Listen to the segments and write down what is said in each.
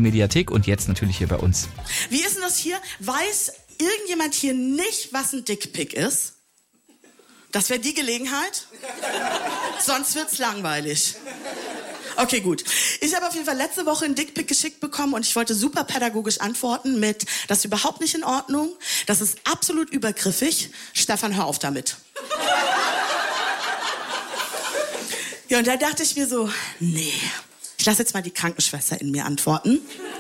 Mediathek und jetzt natürlich hier bei uns. Wie ist denn das hier? Weiß irgendjemand hier nicht, was ein Dickpick ist? Das wäre die Gelegenheit. Sonst wird's langweilig. Okay, gut. Ich habe auf jeden Fall letzte Woche einen Dickpick geschickt bekommen und ich wollte super pädagogisch antworten mit, das ist überhaupt nicht in Ordnung, das ist absolut übergriffig. Stefan, hör auf damit. Ja, und da dachte ich mir so, nee, ich lasse jetzt mal die Krankenschwester in mir antworten.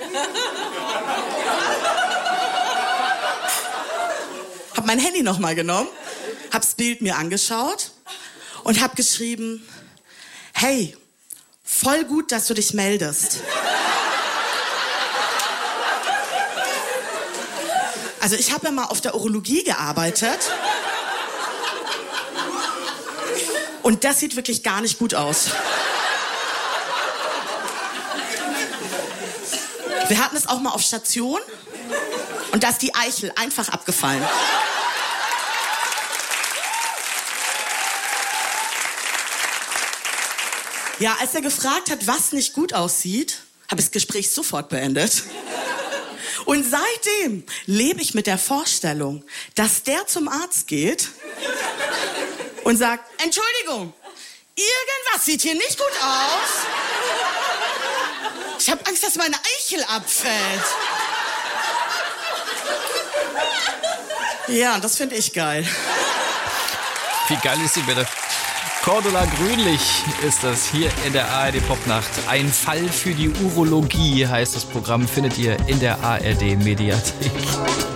Hab mein Handy nochmal genommen, hab's Bild mir angeschaut und hab geschrieben, hey, voll gut, dass du dich meldest. Also ich habe ja mal auf der Urologie gearbeitet. Und das sieht wirklich gar nicht gut aus. Wir hatten es auch mal auf Station. Und da ist die Eichel einfach abgefallen. Ja, als er gefragt hat, was nicht gut aussieht, habe ich das Gespräch sofort beendet. Und seitdem lebe ich mit der Vorstellung, dass der zum Arzt geht und sagt, Entschuldigung, irgendwas sieht hier nicht gut aus. Ich habe Angst, dass meine Eichel abfällt. Ja, das finde ich geil. Wie geil ist sie bitte? Cordula Grünlich ist das hier in der ARD Popnacht. Ein Fall für die Urologie heißt das Programm, findet ihr in der ARD Mediathek.